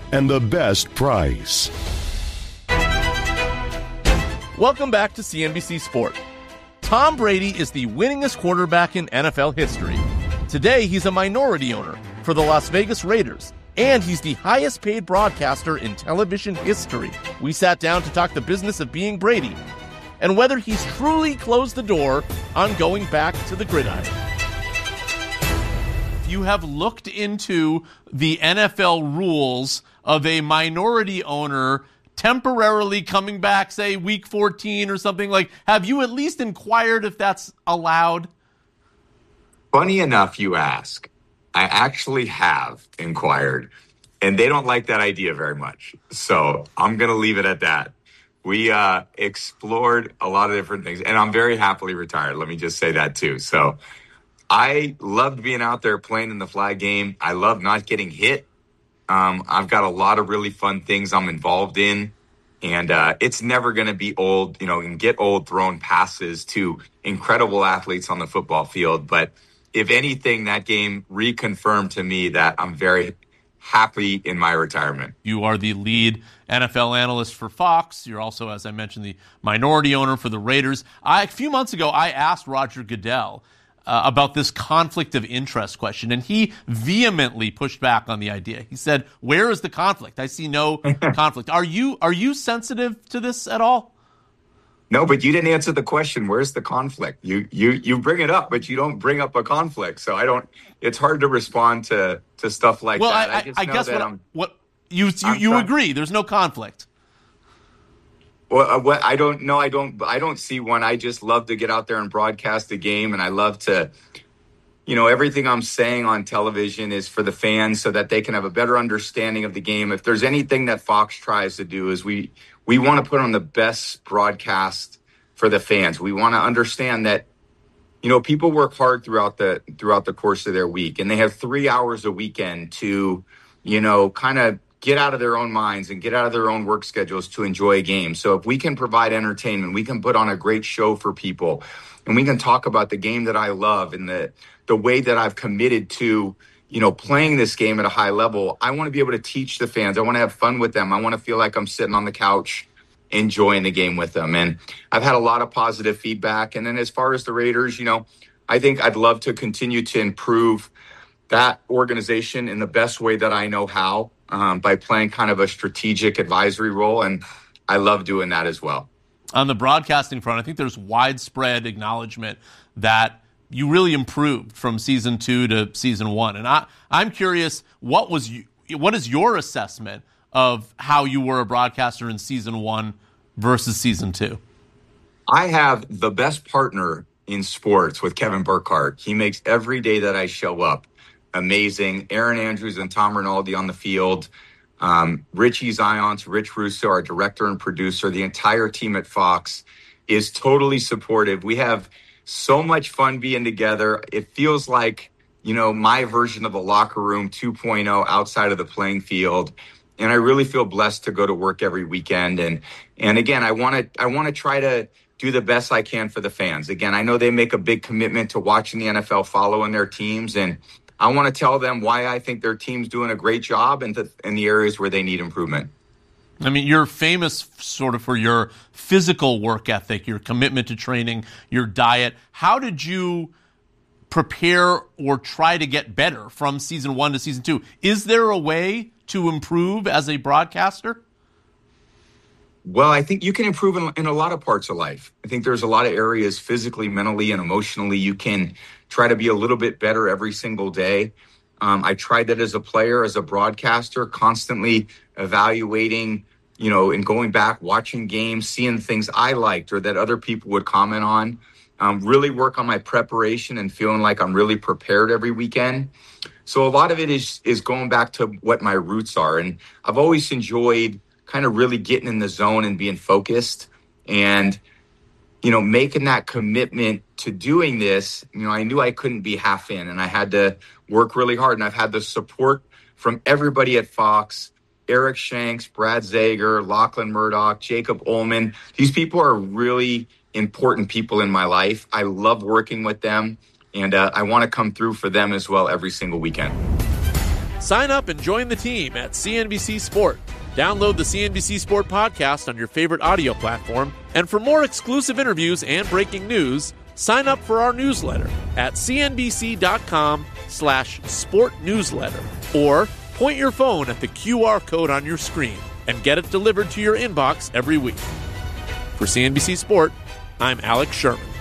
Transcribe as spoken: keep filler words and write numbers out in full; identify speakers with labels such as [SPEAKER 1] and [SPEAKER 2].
[SPEAKER 1] and the best price.
[SPEAKER 2] Welcome back to C N B C Sport. Tom Brady is the winningest quarterback in N F L history. Today, he's a minority owner for the Las Vegas Raiders, and he's the highest paid broadcaster in television history. We sat down to talk the business of being Brady and whether he's truly closed the door on going back to the gridiron. You have looked into the N F L rules of a minority owner temporarily coming back, say, week fourteen or something. Like, have you at least inquired if that's allowed?
[SPEAKER 3] Funny enough, you ask. I actually have inquired, and they don't like that idea very much. So I'm going to leave it at that. We uh, explored a lot of different things, and I'm very happily retired. Let me just say that, too. So I loved being out there playing in the flag game. I love not getting hit. Um, I've got a lot of really fun things I'm involved in, and uh, it's never going to be old, you know, and get old throwing passes to incredible athletes on the football field. But if anything, that game reconfirmed to me that I'm very happy in my retirement.
[SPEAKER 2] You are the lead N F L analyst for Fox. You're also, as I mentioned, the minority owner for the Raiders. I, a few months ago, I asked Roger Goodell Uh, about this conflict of interest question, and he vehemently pushed back on the idea. He said, "Where is the conflict? I see no conflict." Are you are you sensitive to this at all?
[SPEAKER 3] No, but you didn't answer the question. Where's the conflict? You you you bring it up, but you don't bring up a conflict. So I don't. It's hard to respond to to stuff like
[SPEAKER 2] well,
[SPEAKER 3] that.
[SPEAKER 2] I, I,
[SPEAKER 3] I, just
[SPEAKER 2] I
[SPEAKER 3] know
[SPEAKER 2] guess
[SPEAKER 3] that
[SPEAKER 2] what,
[SPEAKER 3] I'm,
[SPEAKER 2] what you you,
[SPEAKER 3] I'm
[SPEAKER 2] you
[SPEAKER 3] trying,
[SPEAKER 2] agree. There's no conflict.
[SPEAKER 3] Well, uh, what I don't know, I don't, I don't see one. I just love to get out there and broadcast the game, and I love to, you know, everything I'm saying on television is for the fans so that they can have a better understanding of the game. If there's anything that Fox tries to do, is we we want to put on the best broadcast for the fans. We want to understand that, you know, people work hard throughout the throughout the course of their week, and they have three hours a weekend to, you know, kind of get out of their own minds and get out of their own work schedules to enjoy a game. So if we can provide entertainment, we can put on a great show for people, and we can talk about the game that I love and the the way that I've committed to, you know, playing this game at a high level. I want to be able to teach the fans. I want to have fun with them. I want to feel like I'm sitting on the couch enjoying the game with them. And I've had a lot of positive feedback. And then as far as the Raiders, you know, I think I'd love to continue to improve that organization in the best way that I know how. Um, by playing kind of a strategic advisory role, and I love doing that as well.
[SPEAKER 2] On the broadcasting front, I think there's widespread acknowledgement that you really improved from season two to season one, and I, I'm curious, what was you, what is your assessment of how you were a broadcaster in season one versus season two?
[SPEAKER 3] I have the best partner in sports with Kevin Burkhardt. He makes every day that I show up amazing. Aaron Andrews and Tom Rinaldi on the field. Um, Richie Zions, Rich Russo, our director and producer, the entire team at Fox is totally supportive. We have so much fun being together. It feels like, you know, my version of the locker room two point oh outside of the playing field. And I really feel blessed to go to work every weekend. And, and again, I want to, I want to try to do the best I can for the fans. Again, I know they make a big commitment to watching the N F L, following their teams, and I want to tell them why I think their team's doing a great job and in, in the areas where they need improvement.
[SPEAKER 2] I mean, you're famous sort of for your physical work ethic, your commitment to training, your diet. How did you prepare or try to get better from season one to season two? Is there a way to improve as a broadcaster?
[SPEAKER 3] Well, I think you can improve in, in a lot of parts of life. I think there's a lot of areas physically, mentally, and emotionally you can try to be a little bit better every single day. Um, I tried that as a player, as a broadcaster, constantly evaluating, you know, and going back, watching games, seeing things I liked or that other people would comment on. Um, really work on my preparation and feeling like I'm really prepared every weekend. So a lot of it is is going back to what my roots are. And I've always enjoyed kind of really getting in the zone and being focused and, you know, making that commitment to doing this. You know, I knew I couldn't be half in, and I had to work really hard. And I've had the support from everybody at Fox, Eric Shanks, Brad Zager, Lachlan Murdoch, Jacob Ullman. These people are really important people in my life. I love working with them, and uh, I want to come through for them as well every single weekend.
[SPEAKER 2] Sign up and join the team at C N B C Sport. Download the C N B C Sport podcast on your favorite audio platform. And for more exclusive interviews and breaking news, sign up for our newsletter at cnbc.com slash sport newsletter. Or point your phone at the Q R code on your screen and get it delivered to your inbox every week. For C N B C Sport, I'm Alex Sherman.